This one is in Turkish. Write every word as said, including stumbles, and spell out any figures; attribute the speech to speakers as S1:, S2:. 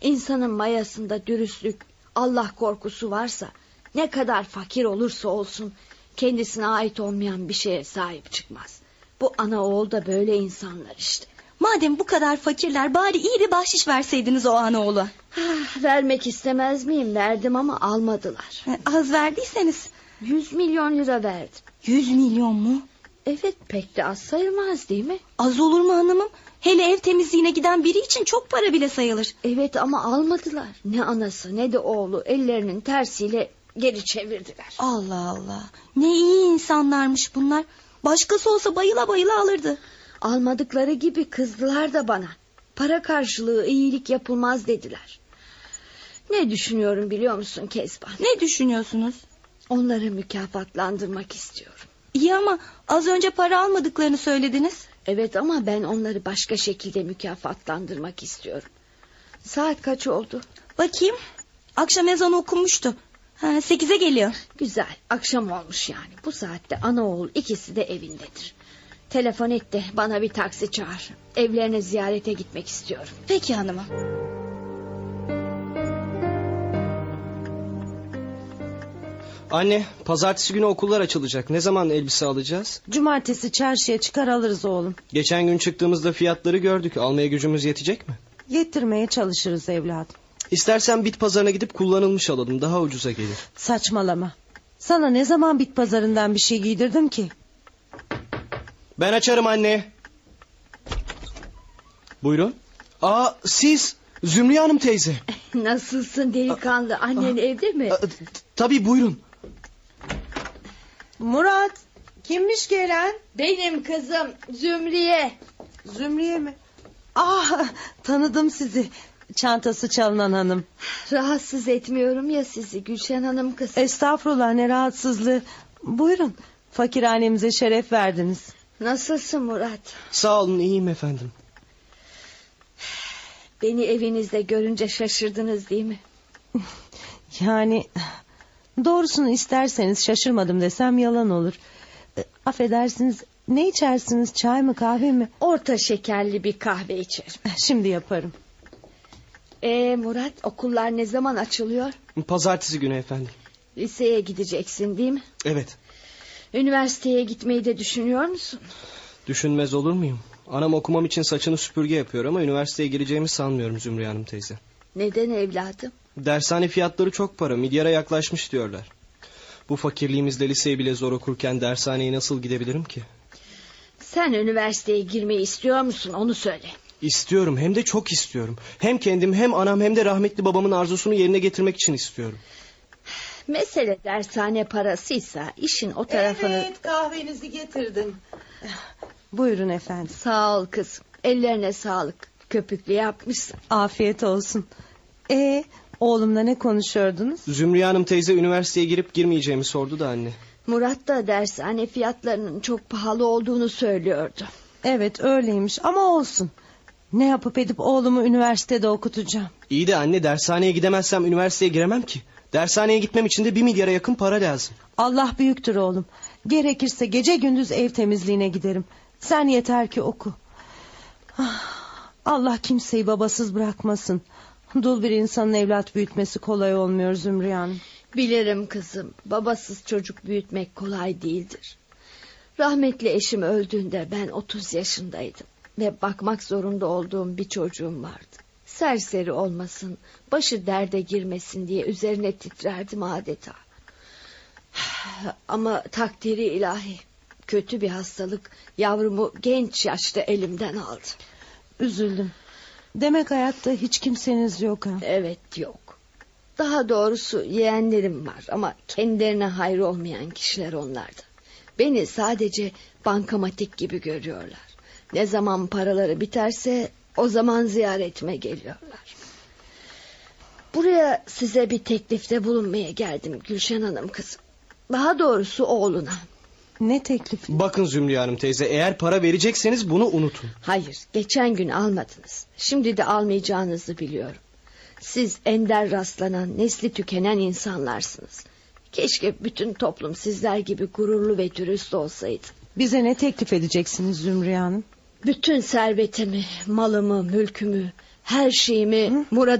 S1: İnsanın mayasında dürüstlük, Allah korkusu varsa, ne kadar fakir olursa olsun kendisine ait olmayan bir şeye sahip çıkmaz. Bu ana oğul da böyle insanlar işte.
S2: Madem bu kadar fakirler, bari iyi bir bahşiş verseydiniz o ana oğula.
S1: Ah, vermek istemez miyim? Verdim ama almadılar.
S2: Az verdiyseniz.
S1: Yüz milyon lira verdim.
S2: Yüz milyon mu?
S1: Evet, pek de az sayılmaz değil mi?
S2: Az olur mu hanımım? Hele ev temizliğine giden biri için çok para bile sayılır.
S1: Evet ama almadılar. Ne anası ne de oğlu ellerinin tersiyle geri çevirdiler.
S2: Allah Allah. Ne iyi insanlarmış bunlar. Başkası olsa bayıla bayıla alırdı.
S1: Almadıkları gibi kızdılar da bana. Para karşılığı iyilik yapılmaz dediler. Ne düşünüyorum biliyor musun Kezban?
S2: Ne düşünüyorsunuz?
S1: Onları mükafatlandırmak istiyorum.
S2: İyi ama az önce para almadıklarını söylediniz.
S1: Evet ama ben onları başka şekilde mükafatlandırmak istiyorum. Saat kaç oldu?
S2: Bakayım. Akşam ezanı okunmuştu. Ha, sekize geliyor.
S1: Güzel, akşam olmuş yani. Bu saatte ana oğul ikisi de evindedir. Telefon et de bana bir taksi çağır. Evlerine ziyarete gitmek istiyorum.
S2: Peki hanımım.
S3: Anne, pazartesi günü okullar açılacak. Ne zaman elbise alacağız?
S4: Cumartesi çarşıya çıkar alırız oğlum.
S3: Geçen gün çıktığımızda fiyatları gördük. Almaya gücümüz yetecek mi?
S4: Getirmeye çalışırız evladım.
S3: İstersen bit pazarına gidip kullanılmış alalım. Daha ucuza gelir.
S4: Saçmalama. Sana ne zaman bit pazarından bir şey giydirdim ki?
S3: Ben açarım anne. Buyurun. Aa, siz Zümriye Hanım teyze.
S1: Nasılsın delikanlı? Annen evde mi?
S3: Aa, tabii buyurun.
S4: Murat, kimmiş gelen?
S1: Benim kızım Zümriye.
S4: Zümriye mi? Ah, tanıdım sizi. Çantası çalınan hanım.
S1: Rahatsız etmiyorum ya sizi Gülşen Hanım kız.
S4: Estağfurullah, ne rahatsızlığı. Buyurun, fakirhanemize şeref verdiniz.
S1: Nasılsın Murat?
S3: Sağ olun, iyiyim efendim.
S1: Beni evinizde görünce şaşırdınız değil mi?
S4: Yani doğrusunu isterseniz şaşırmadım desem yalan olur. E, affedersiniz, ne içersiniz, çay mı kahve mi?
S1: Orta şekerli bir kahve içerim.
S4: Şimdi yaparım.
S1: Ee Murat, okullar ne zaman açılıyor?
S3: Pazartesi günü efendim.
S1: Liseye gideceksin değil mi?
S3: Evet.
S1: Üniversiteye gitmeyi de düşünüyor musun?
S3: Düşünmez olur muyum? Anam okumam için saçını süpürge yapıyor ama üniversiteye gireceğimi sanmıyorum Zümriye Hanım teyze.
S1: Neden evladım?
S3: Dershane fiyatları çok para, milyara yaklaşmış diyorlar. Bu fakirliğimizde liseyi bile zor okurken dershaneye nasıl gidebilirim ki?
S1: Sen üniversiteye girmeyi istiyor musun, onu söyle.
S3: İstiyorum, hem de çok istiyorum. Hem kendim hem anam hem de rahmetli babamın arzusunu yerine getirmek için istiyorum.
S1: Mesele dershane parasıysa işin o tarafını...
S4: Evet, kahvenizi getirdim. Buyurun efendim.
S1: Sağ ol kızım, ellerine sağlık. Köpüklü yapmışsın.
S4: Afiyet olsun. Ee, oğlumla ne konuşuyordunuz?
S3: Zümriye Hanım teyze üniversiteye girip girmeyeceğimi sordu da anne.
S1: Murat da dershane fiyatlarının çok pahalı olduğunu söylüyordu.
S4: Evet, öyleymiş ama olsun. Ne yapıp edip oğlumu üniversitede okutacağım.
S3: İyi de anne, dershaneye gidemezsem üniversiteye giremem ki. Dershaneye gitmem için de bir milyara yakın para lazım.
S4: Allah büyüktür oğlum. Gerekirse gece gündüz ev temizliğine giderim. Sen yeter ki oku. Ah, Allah kimseyi babasız bırakmasın. Dul bir insanın evlat büyütmesi kolay olmuyor Zümriye Hanım.
S1: Bilirim kızım, babasız çocuk büyütmek kolay değildir. Rahmetli eşim öldüğünde ben otuz yaşındaydım. Ve bakmak zorunda olduğum bir çocuğum vardı. Serseri olmasın, başı derde girmesin diye üzerine titrerdim adeta. Ama takdiri ilahi, kötü bir hastalık yavrumu genç yaşta elimden aldı.
S4: Üzüldüm. Demek hayatta hiç kimseniz yok ha?
S1: Evet, yok. Daha doğrusu yeğenlerim var ama kendilerine hayır olmayan kişiler onlardı. Beni sadece bankamatik gibi görüyorlar. Ne zaman paraları biterse o zaman ziyaretime geliyorlar. Buraya size bir teklifte bulunmaya geldim Gülşen Hanım kızım. Daha doğrusu oğluna.
S4: Ne teklifi?
S3: Bakın Zümriye Hanım teyze, eğer para verecekseniz bunu unutun.
S1: Hayır, geçen gün almadınız. Şimdi de almayacağınızı biliyorum. Siz ender rastlanan, nesli tükenen insanlarsınız. Keşke bütün toplum sizler gibi gururlu ve dürüst olsaydı.
S4: Bize ne teklif edeceksiniz Zümriye Hanım?
S1: Bütün servetimi, malımı, mülkümü, her şeyimi Murat